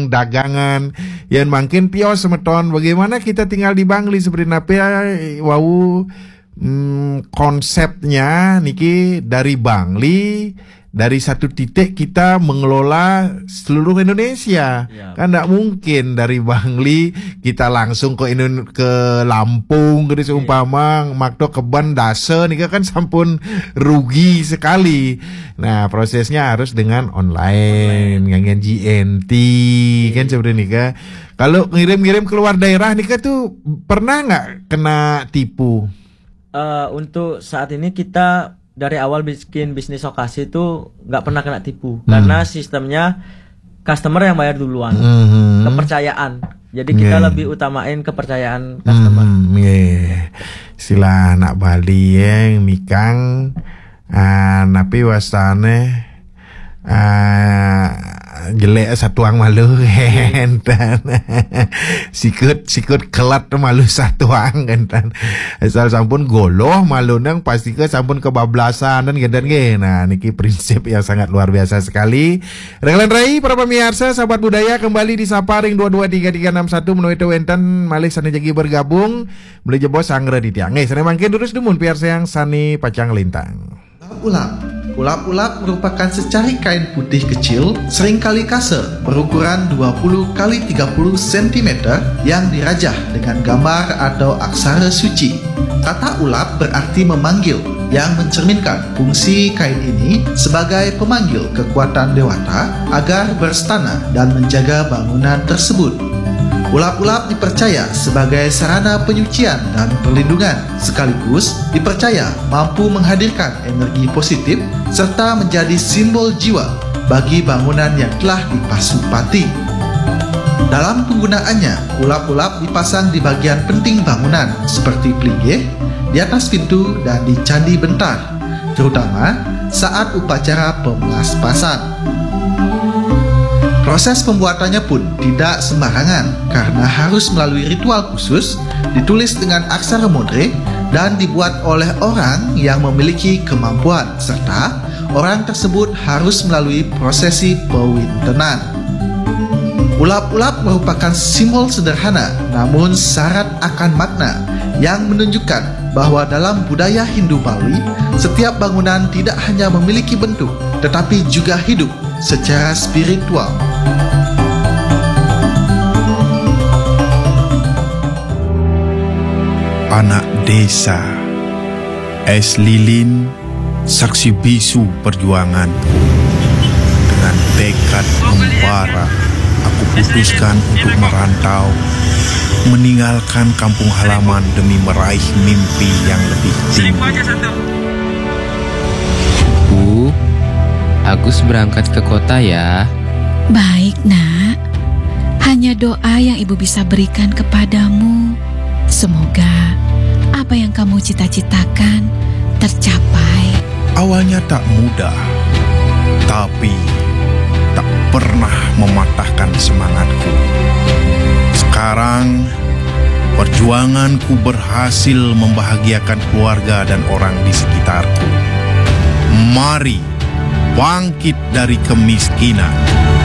warung dagangan yang makin pios semeton. Bagaimana kita tinggal di Bangli seperti apa wau konsepnya niki dari Bangli, dari satu titik kita mengelola seluruh Indonesia. Kan tidak mungkin dari Bangli kita langsung ke Lampung gitu seumpama makdo keban dasa nih kan sampun rugi sekali. Nah prosesnya harus dengan online. Dengan GNT kan seperti ini kan. Kalau ngirim-ngirim keluar daerah nih kan tuh pernah nggak kena tipu? Untuk saat ini kita dari awal bikin bisnis lokasi itu nggak pernah kena tipu karena sistemnya customer yang bayar duluan, kepercayaan. Jadi kita lebih utamain kepercayaan customer. Sila anak Bali yang mikang, napi wasane jelek satuang malu enten sikut kelat malu satuang enten asal sampun goloh malu nang pasti ke sampun kebablasan dan geden ge. Nah niki prinsip yang sangat luar biasa sekali. Reglan Rai para pemirsa sahabat budaya kembali di Sapa Ring 223361 menuju wenten malih sani jagi bergabung beli jebos sangre di tiang. Sana mangkin terus dumun piar sayang sani pacang lintang. Ulap-ulap merupakan secari kain putih kecil, seringkali kasar, berukuran 20 x 30 cm yang dirajah dengan gambar atau aksara suci. Kata ulap berarti memanggil, yang mencerminkan fungsi kain ini sebagai pemanggil kekuatan dewata agar berstana dan menjaga bangunan tersebut. Ulap-ulap dipercaya sebagai sarana penyucian dan perlindungan, sekaligus dipercaya mampu menghadirkan energi positif serta menjadi simbol jiwa bagi bangunan yang telah dipasupati. Dalam penggunaannya, ulap-ulap dipasang di bagian penting bangunan seperti pelinggih, di atas pintu dan di candi bentar, terutama saat upacara pemelaspasan. Proses pembuatannya pun tidak sembarangan karena harus melalui ritual khusus, ditulis dengan aksara modre dan dibuat oleh orang yang memiliki kemampuan serta orang tersebut harus melalui prosesi pewintenan. Ulap-ulap merupakan simbol sederhana namun syarat akan makna yang menunjukkan bahwa dalam budaya Hindu Bali, setiap bangunan tidak hanya memiliki bentuk tetapi juga hidup secara spiritual. Anak desa, es lilin, saksi bisu perjuanganku. Dengan tekad membara, aku putuskan untuk merantau, meninggalkan kampung halaman demi meraih mimpi yang lebih tinggi. Bu, Agus berangkat ke kota ya. Baik nak, hanya doa yang ibu bisa berikan kepadamu. Semoga apa yang kamu cita-citakan tercapai. Awalnya tak mudah, tapi tak pernah mematahkan semangatku. Sekarang, perjuanganku berhasil membahagiakan keluarga dan orang di sekitarku. Mari bangkit dari kemiskinan.